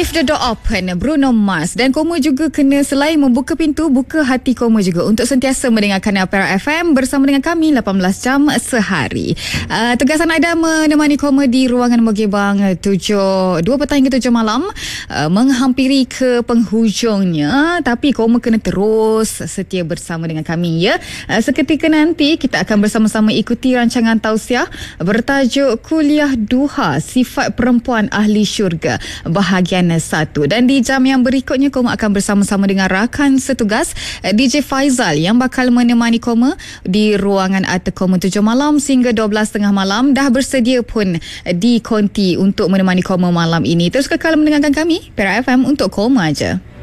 Leave the door open, Bruno Mars. Dan Koma juga kena selain membuka pintu, buka hati Koma juga untuk sentiasa mendengarkan Perak FM bersama dengan kami 18 jam sehari. Tugasan Aida menemani Koma di ruangan Mogebang 2 petang hingga 7 malam, menghampiri ke penghujungnya, tapi Koma kena terus setia bersama dengan kami ya. Seketika nanti kita akan bersama-sama ikuti rancangan tausiah bertajuk Kuliah Duha Sifat Perempuan Ahli Syurga bahagian 1. Dan di jam yang berikutnya Koma akan bersama-sama dengan rakan setugas DJ Faizal yang bakal menemani Koma di ruangan Arta Koma 7 malam sehingga 12.30 malam. Dah bersedia pun di konti untuk menemani Koma malam ini. Terus kekal mendengarkan kami Perak FM untuk Koma aja.